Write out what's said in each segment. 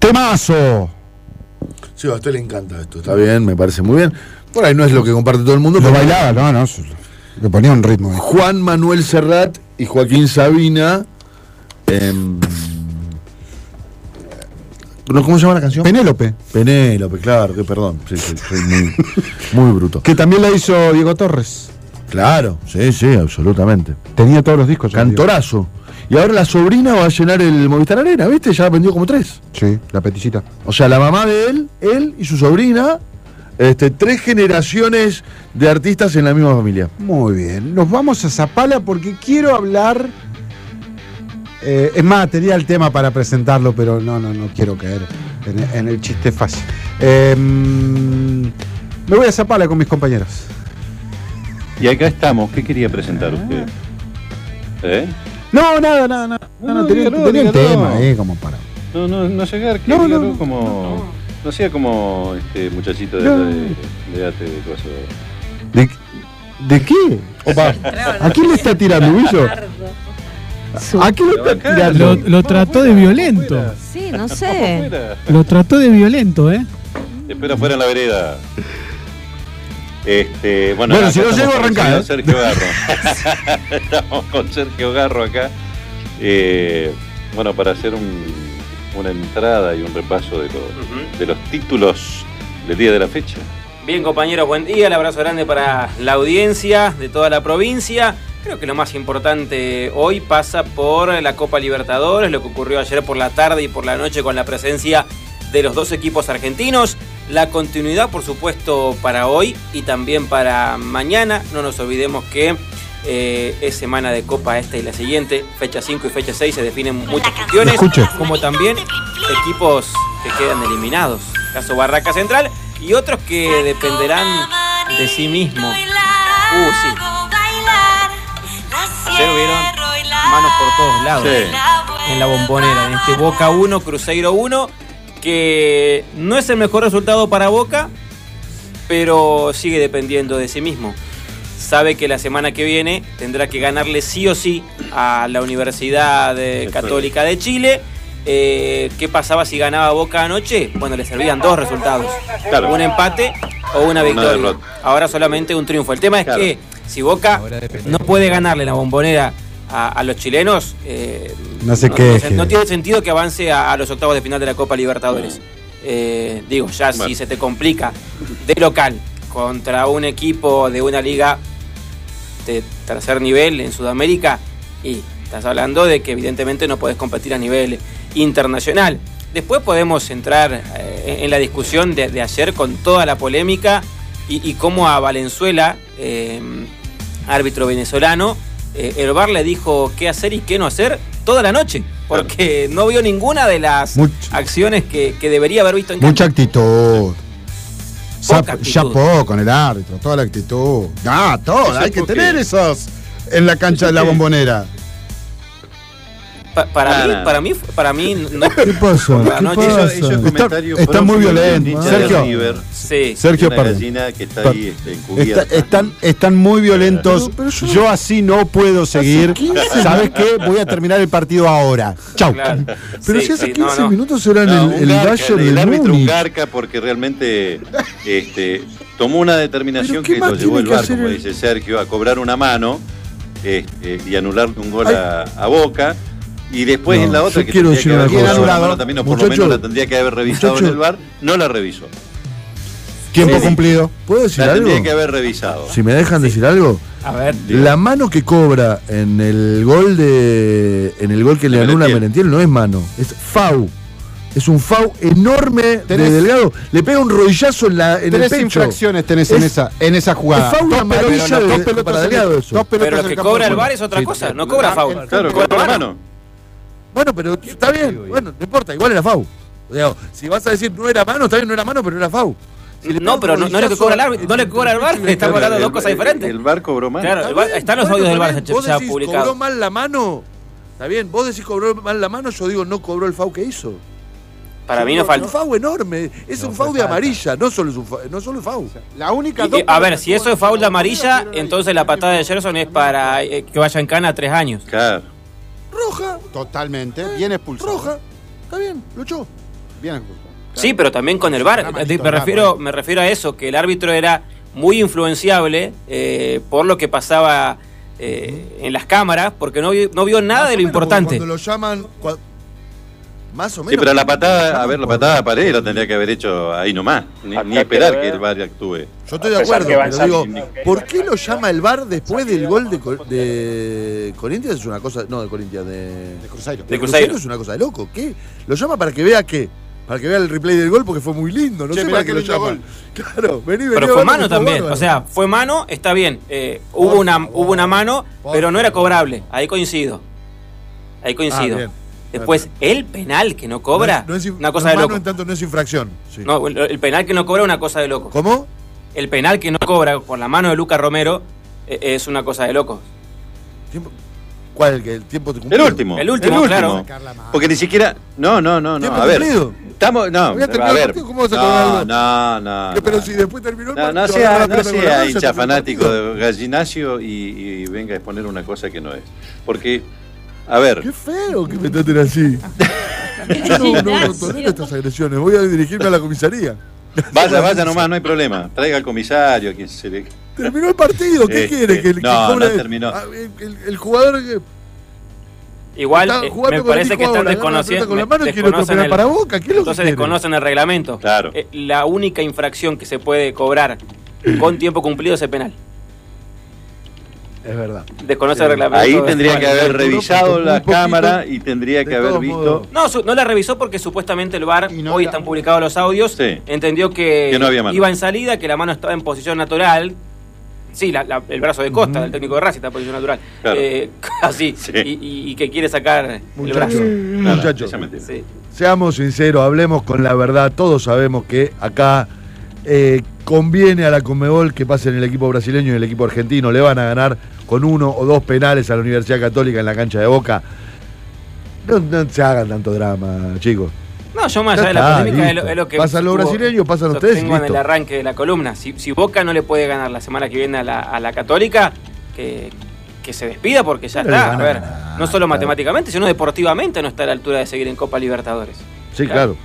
¡Temazo! Sí, a usted le encanta esto, está bien, me parece muy bien. Por ahí no es lo que comparte todo el mundo. Lo bailaba, no, le ponía un ritmo. Juan Manuel Serrat y Joaquín Sabina. ¿Cómo se llama la canción? Penélope, claro, que perdón. Sí, soy muy bruto. que también la hizo Diego Torres. Claro, sí, absolutamente. Tenía todos los discos. Cantorazo. Y ahora la sobrina va a llenar el Movistar Arena, ¿viste? Ya vendió como 3. Sí, la peticita. O sea, la mamá de él y su sobrina, 3 generaciones de artistas en la misma familia. Muy bien, nos vamos a Zapala porque quiero hablar. Es más, tenía el tema para presentarlo, pero no quiero caer en el chiste fácil. Me voy a Zapala con mis compañeros. Y acá estamos. ¿Qué quería presentar usted? No, nada. Tenía el tema como para. No llegar. Como. No sea como este muchachito de arte de cosas. ¿De qué? Opa, ¿a quién le está tirando, Billo? ¿A quién le está tirando? Lo trató de violento. Sí, no sé. Lo trató de violento, Espera afuera en la vereda. Bueno, si no llego a arrancar. Sergio Garro. Estamos con Sergio Garro acá. Para hacer una entrada y un repaso de los títulos del día de la fecha. Bien, compañeros, buen día. El abrazo grande para la audiencia de toda la provincia. Creo que lo más importante hoy pasa por la Copa Libertadores, lo que ocurrió ayer por la tarde y por la noche con la presencia de los 2 equipos argentinos. La continuidad, por supuesto, para hoy y también para mañana. No nos olvidemos que es semana de Copa esta y la siguiente. Fecha 5 y fecha 6 se definen muchas cuestiones, como también equipos que quedan eliminados. Caso Barraca Central y otros que dependerán de sí mismos. Sí. Ayer hubieron manos por todos lados en la Bombonera. En este Boca 1, Cruzeiro 1, que no es el mejor resultado para Boca, pero sigue dependiendo de sí mismo. Sabe que la semana que viene tendrá que ganarle sí o sí a la Universidad Católica de Chile. ¿Qué pasaba si ganaba Boca anoche? Bueno, le servían 2 resultados. Claro. Un empate o una victoria. Ahora solamente un triunfo. El tema es que si Boca no puede ganarle la Bombonera a los chilenos, no tiene sentido que avance a los octavos de final de la Copa Libertadores. Si se te complica de local contra un equipo de una liga de tercer nivel en Sudamérica, y estás hablando de que evidentemente no podés competir a nivel internacional. Después podemos entrar en la discusión de ayer con toda la polémica y cómo a Valenzuela, árbitro venezolano, el VAR le dijo qué hacer y qué no hacer toda la noche, porque no vio ninguna de las acciones que debería haber visto en cancha. Mucha actitud. Chapó con el árbitro, toda la actitud. Toda, hay que tener esos en la cancha de la Bombonera. Para mí no. ¿Qué pasó? Está muy violento. Sergio, gallina que está ahí encubierta. Están muy violentos. Yo así no puedo seguir. ¿Sabes qué? Voy a terminar el partido ahora. Chau. Claro. Pero si hace 15 minutos era el gallo del árbitro un garca porque realmente tomó una determinación que lo llevó el VAR, como dice Sergio, a cobrar una mano y anular un gol a Boca. Y después en la otra que quiero decir una cosa, también, o por lo menos la tendría que haber revisado en el VAR, no la revisó. Tiempo cumplido. ¿Puedo decir la algo? Tendría que haber revisado. Si me dejan decir algo. A ver. La mano que cobra en el gol que le anula a Merentiel no es mano, es FAU. Es un FAU enorme de Delgado. Le pega un rodillazo en el pecho. 3 infracciones tenés en esa jugada. Es FAU amarilla para Delgado eso. Pero lo que cobra el VAR es otra cosa, no cobra FAU. Claro, cobra la mano. Bueno, pero está bien. Bueno, no importa, igual era FAU. Si vas a decir no era mano, está bien, no era mano, pero era FAU. No, pero no es lo que cobra el árbitro, no le cobra el VAR, estamos hablando de 2 cosas diferentes. El VAR cobró mal. Claro, están los audios del VAR ya publicados. ¿Cobró mal la mano? Está bien, vos decís cobró mal la mano, yo digo no cobró el FAU que hizo. Para mí no falta. Un FAU enorme, es un FAU de amarilla, no solo es FAU. La única a ver, si eso es FAU de amarilla, entonces la patada de Gerson es para que vaya en cana 3 años. Claro. Roja. Totalmente, bien expulsado. Roja. Está bien, lo echó. bien ajustado. Sí, pero también con el VAR. Me refiero a eso, que el árbitro era muy influenciable por lo que pasaba en las cámaras, porque no vio nada de lo importante. Cuando lo llaman, más o menos. Sí, pero la patada a pared la tendría que haber hecho ahí nomás, ni esperar que el VAR actúe. Yo estoy de acuerdo, pero digo, ¿por qué lo llama el VAR después del gol de Corinthians? Es una cosa, no de Corinthians, de Cruzeiro. De Cruzeiro es una cosa de loco. ¿Qué? ¿Lo llama para que vea qué? Para que vea el replay del gol porque fue muy lindo, no sé para qué lo llama. Gol. Claro, vení, pero fue mano también, o sea, fue mano, está bien. Hubo una mano, pero no era cobrable. Ahí coincido. Después, el penal que no cobra, una cosa de loco. En tanto no es infracción. Sí. No, el penal que no cobra es una cosa de loco. ¿Cómo? El penal que no cobra por la mano de Lucas Romero es una cosa de loco. ¿Cuál? ¿El tiempo de cumplido? El último, claro. Porque ni siquiera. No. A ver. Estamos. No, a ver. ¿Cómo vas a cobrar? No. Pero si después terminó el partido. No sea hincha fanático de Gallinacio y venga a exponer una cosa que no es. Porque, a ver. Qué feo que me traten así. Yo no tolero estas agresiones. Voy a dirigirme a la comisaría. Vaya nomás, no hay problema. Traiga al comisario, quien se le. Terminó el partido, ¿qué quiere? No terminó. El jugador que. Igual, me parece que están desconociendo. Entonces desconocen el reglamento. Claro. La única infracción que se puede cobrar con tiempo cumplido es el penal. Es verdad. Desconoce el reglamento. Ahí tendría que haber revisado la cámara y tendría que haber visto. No la revisó porque supuestamente el VAR, hoy están publicados los audios, entendió que no había mano. Iba en salida, que la mano estaba en posición natural. Sí, el brazo de Costa, el técnico de Racing, está en posición natural. Claro. Así, sí. y que quiere sacar el brazo. Muchachos, seamos sinceros, hablemos con la verdad. Todos sabemos que acá conviene a la Conmebol que pasen el equipo brasileño y el equipo argentino. Le van a ganar con 1 o 2 penales a la Universidad Católica en la cancha de Boca. No se hagan tanto drama, chicos. No, yo más allá de la polémica es lo que. Pasan los brasileños, pasan ustedes. Tengo en el arranque de la columna. Si Boca no le puede ganar la semana que viene a la Católica, que se despida porque ya está. A ver, no solo matemáticamente, sino deportivamente no está a la altura de seguir en Copa Libertadores. Sí, claro.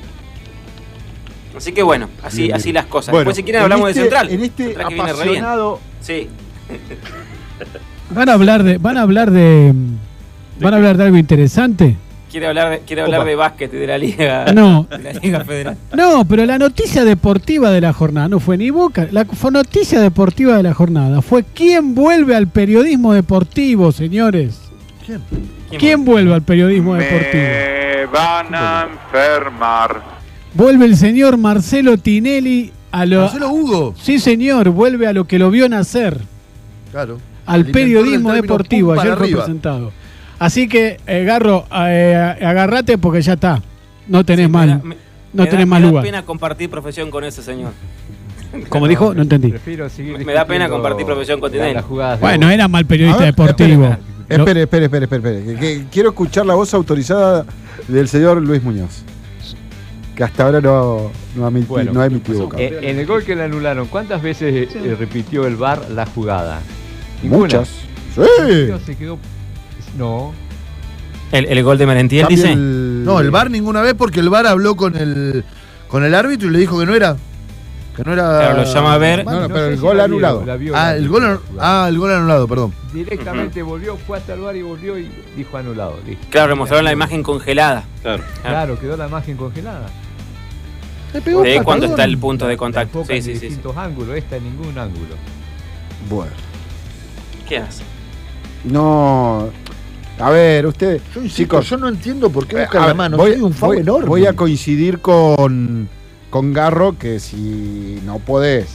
Así que bueno, así las cosas. Bueno, después si quieren hablamos de Central. En este Central que apasionado. Sí. Van a hablar de algo interesante. ¿Quiere hablar de básquet y de la Liga? No. De la Liga Federal. No, pero la noticia deportiva de la jornada no fue ni Boca. La noticia deportiva de la jornada fue quién vuelve al periodismo deportivo, señores. ¿Quién vuelve al periodismo deportivo? Me van a enfermar. Vuelve el señor Marcelo Tinelli a lo. ¿Marcelo Hugo? Sí, señor, vuelve a lo que lo vio nacer. Claro. Al periodismo deportivo, ayer fue presentado. Así que, Garro, agarrate porque ya está. No tenés más lugar. Me da pena compartir profesión con ese señor. Como dijo, no entendí. Me da pena compartir profesión con Tinelli. Bueno, era mal periodista deportivo. Espere. Quiero escuchar la voz autorizada del señor Luis Muñoz, que hasta ahora no ha emitido boca. En el gol que le anularon, ¿cuántas veces repitió el VAR la jugada? Muchas. Sí. Se quedó. No. El gol de Merentiel dice. No, el VAR ninguna vez porque el VAR habló con el árbitro y le dijo que no era. Claro, lo llama a ver. No, pero el gol anulado. El gol anulado, perdón. Directamente volvió, fue hasta el VAR y volvió y dijo anulado. Listo. Claro, le mostraron la imagen congelada. Claro, quedó la imagen congelada. De cuando está el punto de contacto. Sí. Distintos ángulos, esta en ningún ángulo. Bueno. ¿Qué hace? No. A ver, ustedes. Chicos, yo no entiendo por qué buscan la mano. Hay un foul enorme. Voy a coincidir con Garro que si no podés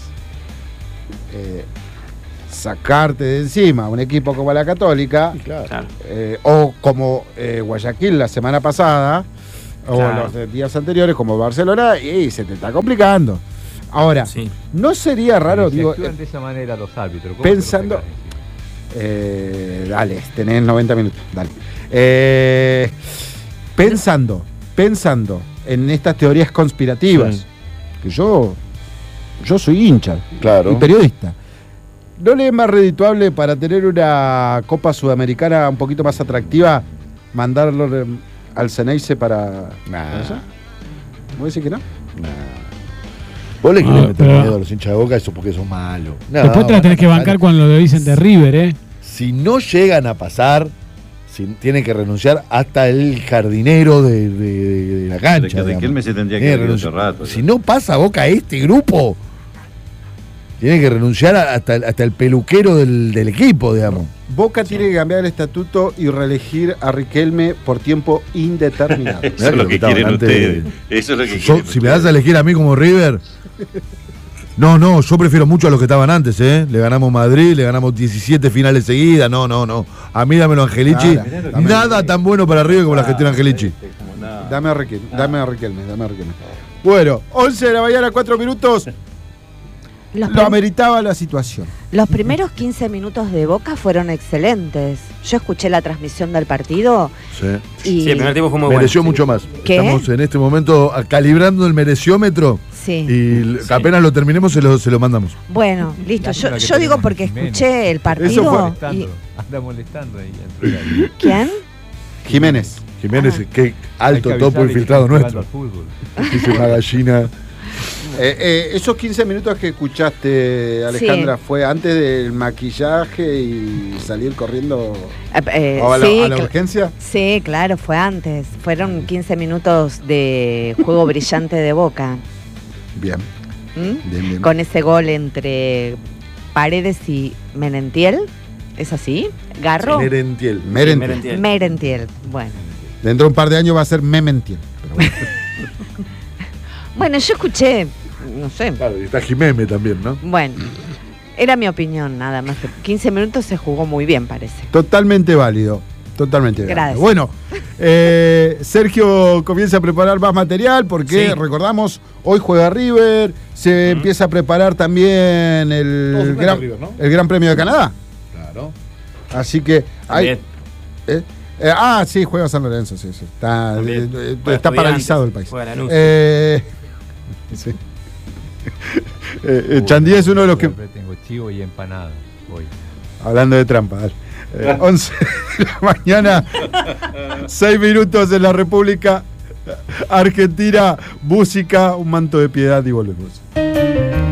sacarte de encima a un equipo como la Católica, claro. O como Guayaquil la semana pasada, o los días anteriores como Barcelona, y se te está complicando. Ahora, no sería raro, digo, actúan de esa manera los árbitros. Pensando. Dale, tenés 90 minutos. Dale. Pensando en estas teorías conspirativas, que yo soy hincha y periodista. ¿No le es más redituable para tener una Copa Sudamericana un poquito más atractiva mandarlo al Ceneice para eso? ¿Vos decís que no? Vos le querés meter pero- miedo a los hinchas de Boca, eso porque son malos. No, Después te la tenés que bancar cuando lo dicen de River, ¿eh? Si no llegan a pasar, tienen que renunciar hasta el jardinero de la cancha. Riquelme se tendría que haber ido hace rato. Si no pasa Boca a este grupo, tiene que renunciar hasta el peluquero del equipo, digamos. Boca tiene que cambiar el estatuto y reelegir a Riquelme por tiempo indeterminado. Eso es lo que quieren ustedes. Eso es lo que quieren. Si me das a elegir a mí como River. No, yo prefiero mucho a los que estaban antes, ¿eh? Le ganamos Madrid, le ganamos 17 finales seguidas. No. A mí dámelo a Angelici. Nada tan bueno para River como la gestión Angelici. Dame a Riquelme. Bueno, 11 de la mañana, 4 minutos. Lo ameritaba la situación. Los primeros 15 minutos de Boca fueron excelentes. Yo escuché la transmisión del partido Sí. y Sí, el primer tiempo fue muy bueno. Mereció mucho más. ¿Qué? Estamos en este momento calibrando el mereciómetro sí. y apenas lo terminemos se lo mandamos. Bueno, listo. Lástima que Yo digo tenemos porque Jiménez. escuché el partido. Anda molestando ahí. ¿Quién? Jiménez. Jiménez, qué alto Hay que topo avisarle infiltrado que está nuestro. jugando al fútbol. Dice una gallina. Esos 15 minutos que escuchaste, Alejandra, ¿fue antes del maquillaje y salir corriendo a la urgencia? Sí, claro, fue antes. Fueron 15 minutos de juego brillante de Boca. Bien. ¿Mm? Bien. Con ese gol entre Paredes y Merentiel. ¿Es así? ¿Garro? Merentiel. Merentiel. Bueno. Dentro de un par de años va a ser Mementiel. Pero bueno. Bueno, yo escuché, no sé. Claro, y está Jimeme también, ¿no? Bueno, era mi opinión nada más. 15 minutos se jugó muy bien, parece. Totalmente válido. Totalmente válido. Gracias. Bueno, Sergio comienza a preparar más material porque, recordamos, hoy juega River, se empieza a preparar también el Gran Premio de Canadá. Claro. Así que hay... sí, juega San Lorenzo, sí. Está paralizado el país. Sí. Chandía es uno de los que... Tengo chivo y empanada hoy. Hablando de trampa, dale. 11 de la mañana, 6 minutos en la República Argentina, música, un manto de piedad y volvemos.